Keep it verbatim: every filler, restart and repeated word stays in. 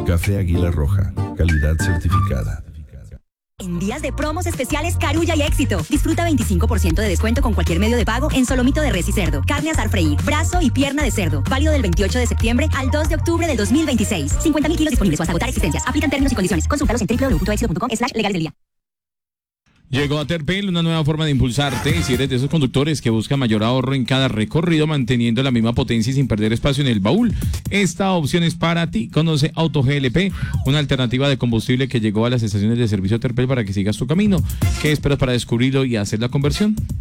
Café Águila Roja, calidad certificada. En días de promos especiales Carulla y Éxito. Disfruta veinticinco por ciento de descuento con cualquier medio de pago en solomito de res y cerdo, carne asar freír, brazo y pierna de cerdo. Válido del veintiocho de septiembre al dos de octubre del dos mil veintiséis. cincuenta mil kilos disponibles o hasta agotar existencias. Aplican términos y condiciones. Consúltalos en doble u doble u doble u punto éxito punto com slash legales del día. Llegó a Terpel una nueva forma de impulsarte. Y si eres de esos conductores que buscan mayor ahorro en cada recorrido, manteniendo la misma potencia y sin perder espacio en el baúl, esta opción es para ti. Conoce Auto G L P, una alternativa de combustible que llegó a las estaciones de servicio Terpel para que sigas tu camino. ¿Qué esperas para descubrirlo y hacer la conversión?